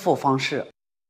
付方式。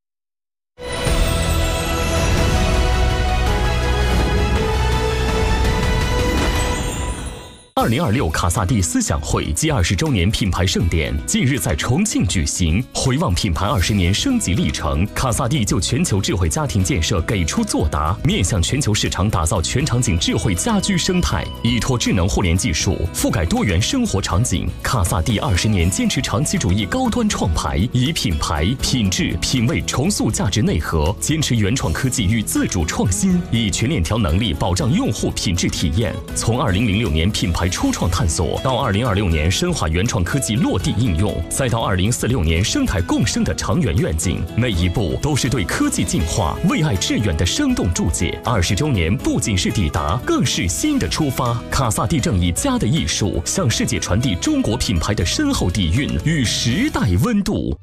2026卡萨帝思想会暨20周年品牌盛典近日在重庆举行。回望品牌20年升级历程，卡萨帝就全球智慧家庭建设给出作答，面向全球市场打造全场景智慧家居生态，依托智能互联技术覆盖多元生活场景。卡萨帝20年坚持长期主义高端创牌，以品牌、品质、品味重塑价值内核，坚持原创科技与自主创新，以全链条能力保障用户品质体验。从2006年品牌初创探索到2026年深化原创科技落地应用，再到2046年生态共生的长远愿景，每一步都是对科技进化、为爱致远的生动注解。20周年不仅是抵达，更是新的出发。卡萨帝正以家的艺术，向世界传递中国品牌的深厚底蕴与时代温度。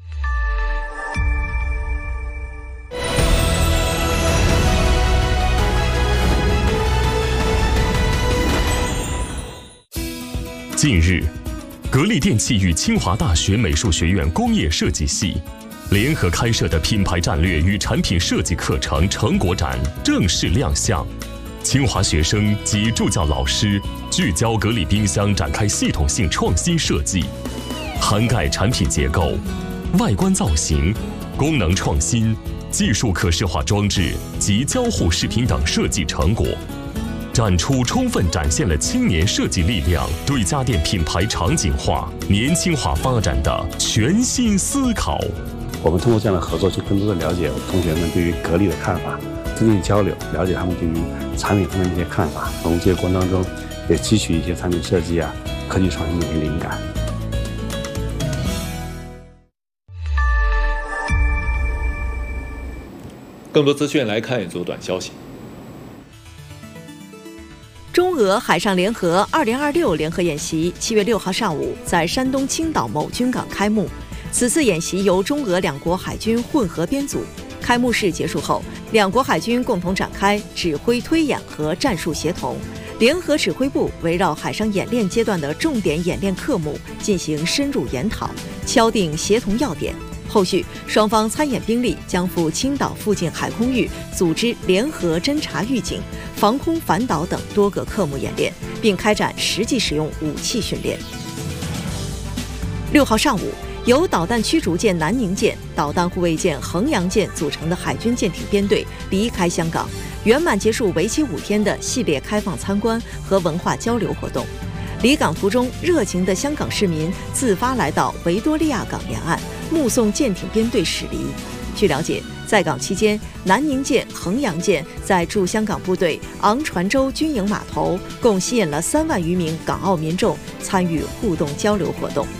近日，格力电器与清华大学美术学院工业设计系联合开设的品牌战略与产品设计课程成果展正式亮相。清华学生及助教老师聚焦格力冰箱展开系统性创新设计，涵盖产品结构、外观造型、功能创新、技术可视化装置及交互视频等设计成果。展出充分展现了青年设计力量对家电品牌场景化、年轻化发展的全新思考。 我们通过这样的合作，去更多的了解同学们对于格力的看法，增进交流，了解他们对于产品方面的一些看法。从这个过程当中，也汲取一些产品设计科技创新的一些灵感。 更多资讯来看一组短消息。 中俄海上联合2026联合演习7月6号上午在山东青岛某军港开幕。此次演习由中俄两国海军混合编组。开幕式结束后，两国海军共同展开指挥推演和战术协同。联合指挥部围绕海上演练阶段的重点演练科目进行深入研讨，敲定协同要点。后续，双方参演兵力将赴青岛附近海空域组织联合侦察预警、防空反导等多个科目演练，并开展实际使用武器训练。6号上午，由导弹驱逐舰南宁舰、导弹护卫舰衡阳舰组成的海军舰艇编队离开香港，圆满结束为期5天的系列开放参观和文化交流活动。离港途中，热情的香港市民自发来到维多利亚港沿岸，目送舰艇编队驶离。据了解，在港期间，南宁舰、衡阳舰在驻香港部队昂船洲军营码头，共吸引了3万余名港澳民众参与互动交流活动。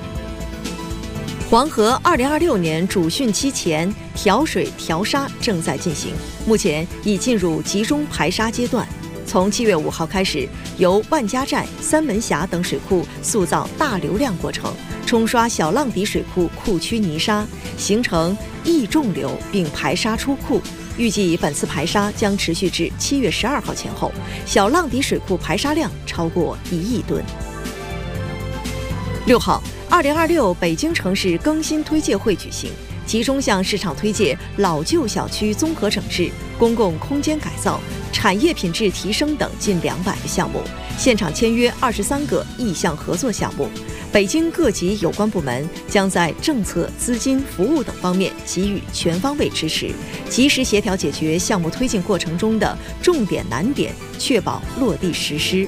黄河2026年主汛期前调水调沙正在进行，目前已进入集中排沙阶段。从7月5号开始，由万家寨、三门峡等水库塑造大流量过程，冲刷小浪底水库库区泥沙，形成溢重流并排沙出库。预计本次排沙将持续至7月12号前后，小浪底水库排沙量超过1亿吨。6号，2026北京城市更新推介会举行，集中向市场推介老旧小区综合整治、公共空间改造、产业品质提升等近200个项目，现场签约23个意向合作项目。北京各级有关部门将在政策、资金、服务等方面给予全方位支持，及时协调解决项目推进过程中的重点难点，确保落地实施。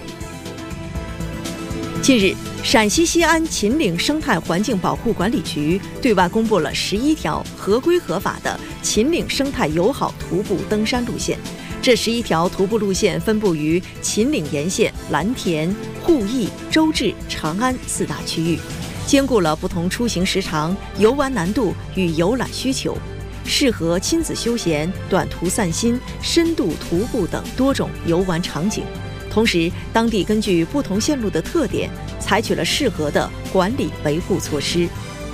近日，陕西西安秦岭生态环境保护管理局对外公布了11条合规合法的秦岭生态友好徒步登山路线。这11条徒步路线分布于秦岭沿线、蓝田、鄠邑、周至、长安4大区域，兼顾了不同出行时长、游玩难度与游览需求，适合亲子休闲、短途散心、深度徒步等多种游玩场景。同时，当地根据不同线路的特点，采取了适合的管理维护措施。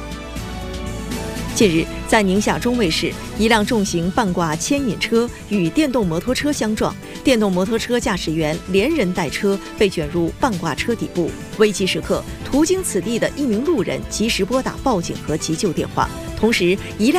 近日，在宁夏中卫市，一辆重型半挂牵引车与电动摩托车相撞，电动摩托车驾驶员连人带车被卷入半挂车底部。危急时刻，途经此地的一名路人及时拨打报警和急救电话，同时一辆